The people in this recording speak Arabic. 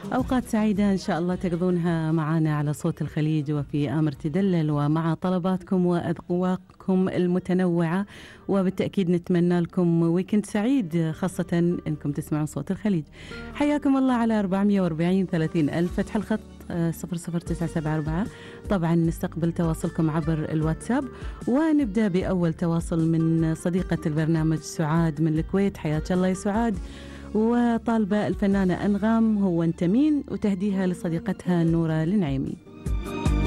أوقات سعيدة إن شاء الله تقضونها معنا على صوت الخليج وفي آمر تدلل، ومع طلباتكم وأذواقكم المتنوعة، وبالتأكيد نتمنى لكم ويكند سعيد، خاصة أنكم تسمعون صوت الخليج. حياكم الله على 440 30 ألف، فتح الخط 00974. طبعا نستقبل تواصلكم عبر الواتساب، ونبدأ بأول تواصل من صديقة البرنامج سعاد من الكويت. حياك الله يا سعاد. وطالبة الفنانة أنغام هو أنت مين، وتهديها لصديقتها نورة النعيمي.